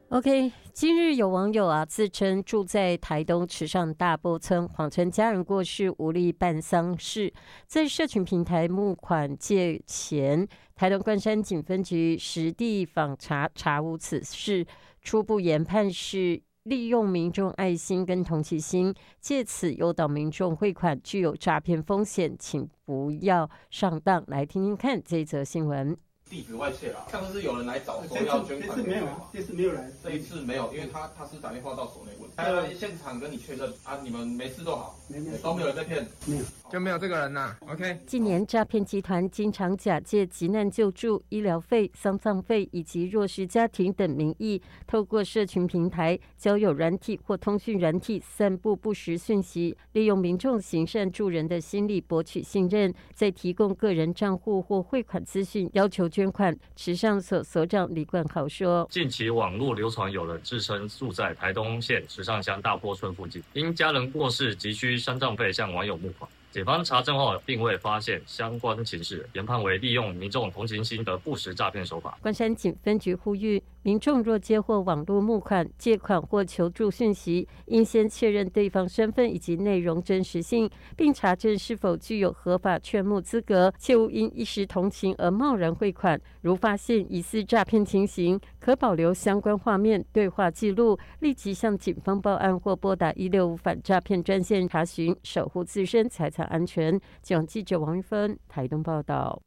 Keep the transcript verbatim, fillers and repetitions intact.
OK， 今日有网友啊自称住在台东池上大坡村，谎称家人过世无力办丧事，在社群平台募款借钱。台东关山警分局实地访查，查无此事，初步研判是利用民众爱心跟同情心，借此诱导民众汇款，具有诈骗风险，请不要上当。来听听看这则新闻。 地址外泄了，上次是有人来找说要捐款， 这次没有啊，这次没有来， 这一次没有，因为他他是打电话到所内问，他来现场跟你确认啊，你们没事都好，没没都没有人被骗， 没有就没有这个人呐。OK， 近年诈骗集团经常假借急难救助、医疗费、丧葬费以及弱势家庭等名义，透过社群平台、交友软体或通讯软体散布不实讯息，利用民众行善助人的心理博取信任，再提供个人账户或汇款资讯，要求捐款。池上所所长李冠豪说：“ 近期网络流传有人自称住在台东县池上乡大坡村附近，因家人过世急需丧葬费向网友募款。检方查证后，并未发现相关情事，研判为利用民众同情心的不实诈骗手法。” 关山警分局呼吁，民众若接获网络募款、借款或求助讯息，应先确认对方身份以及内容真实性，并查证是否具有合法劝募资格，切勿因一时同情而贸然汇款。如发现疑似诈骗情形，可保留相关画面、对话记录，立即向警方报案或拨打一六五反诈骗专线查询，守护自身财产安全。记者王玉芬台东报道。